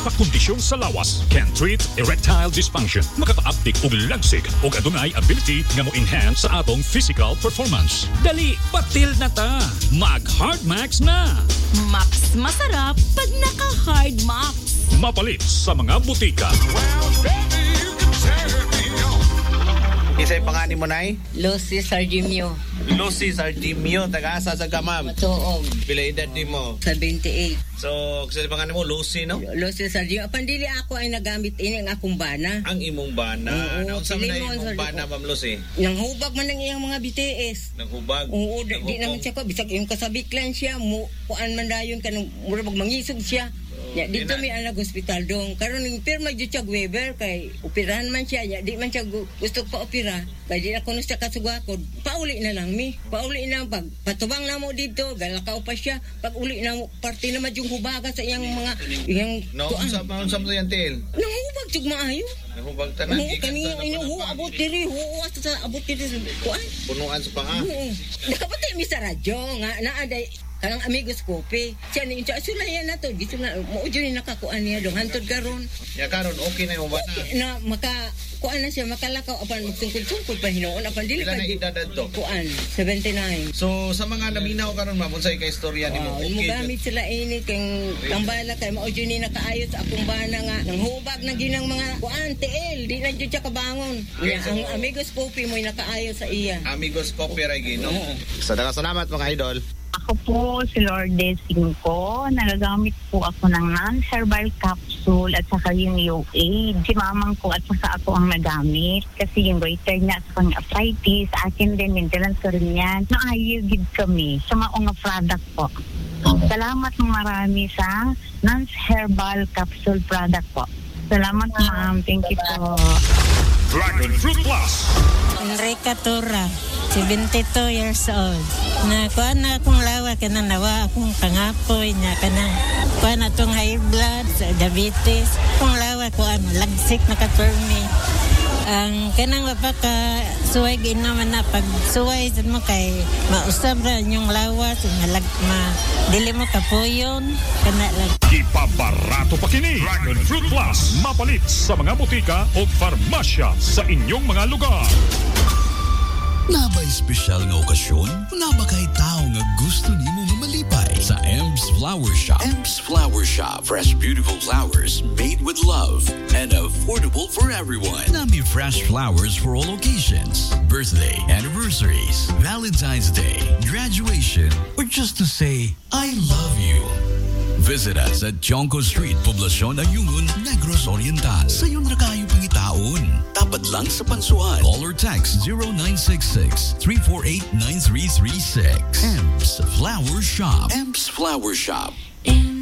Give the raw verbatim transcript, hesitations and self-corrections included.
Pagkondisyon sa lawas can treat erectile dysfunction. Makaka-uptik og lagsig og adunay ability nga mo-enhance sa atong physical performance. Dali, patil na ta. Mag-Hard Max na. Max masarap pag naka-Hard Max. Mapalit sa mga butika. Isa'y pangani mo, Nay? Lucy Sardimio. Lucy Sardimio, taga-asa sa Gamam. Matuog. Pila edad di mo? seventy-eight. So, kasi pangani mo, Lucy, no? Lucy Sardimio. Pandili ako ay nagamit ini ang akong bana. Ang imong bana. Oo, Naunsa man na Pilimon, imong sorry. bana, Ma'am Lucy? Nang hubag man ng iyang mga B T S. Naghubag? Oo, di, di Naghubog? naman siya ko. Bisag yung kasabiklan siya. Mu, kuan man dayon ka nung murabag mangisog siya. Ya, dito ina- may anak hospital dong. Karon ning pirma jud siya Weber kay operahan man siya. Ya, di man siya gu- gusto pa opera. Kay di na kuno siya kasugakod. Pauli na lang mi. Pauli na pag patubang na mo dito, galakaw pa siya. Pag uli na mo parte na madyong hubaga sa iyang mga iyang No, unsa pa unsa mo yan, Til? Nahubag jud maayo. Naghubag tanan. Oo, kani ino ho abot diri, ho sa abot diri sa kuan. Punuan sa panga. Oo. Nakapatay mi sa radyo nga naaday kanang amigos kopi. Siya ni siya sulayan na to. Dito na mo jud ni nakakuan niya dong hantod karon. Ya karon okay na yung bana. Na maka kuan na siya makalakaw apan magsungkod-sungkod pa hinuon apan dili Ilan pa na jud- edad adto? kuan seventy-nine. So, sa mga naminaw karon, Ma'am, unsay ka istorya nimo? Wow, mo gamit sila ini kay kambala kay mao jud ni nakaayos sa akong bana nga nang hubag na ginang mga kuan T L di na jud siya kabangon. Okay, Nga, so- ang amigos kopi mo nakaayos sa iya. Amigos copyright gino. Sa daghang salamat mga idol. Ako po si Lourdes Cinco. Nagagamit po ako ng non-herbal capsule at saka yung U A. Si mamang ko at saka ako ang nagamit. Kasi yung goiter niya sa pang arthritis, akin din, maintenance ko rin yan. Naayugid kami sa mga nga product po. Salamat ng marami sa non-herbal capsule product po. Salamat ma'am. Thank you po. Dragon Fruit Plus. Enrica Tura, seventy-two years old. Na kuha na akong lawa, kana nawa akong pangapoy niya, kana kuha na itong high blood, diabetes. Kung lawa, kuha na lagsik na katurmi. Ang kanang mapaka suway ginaman na pag suway sa mo kay mausab ra yung lawas, malag ma dili mo kapuyon, kana lang. Ipabarato pa kini. Dragon Fruit Plus. Mapalit sa mga butika o farmasya sa inyong mga lugar. Nabay espesyal nga okasyon? Naba kay tao nga gusto nimo nga malipay sa Ems Flower Shop. Ems Flower Shop. Fresh, beautiful flowers made with love and affordable for everyone. Nami fresh flowers for all occasions. Birthday, anniversaries, Valentine's Day, graduation, or just to say, I love you. Visit us at Chonco Street, Poblacion Ayungun, Negros Oriental. Sa yun na kayo pangitaon. Tapat lang sa Pansuan. Call or text zero nine six six, three four eight, nine three three six. Ems Flower Shop. Ems Flower Shop.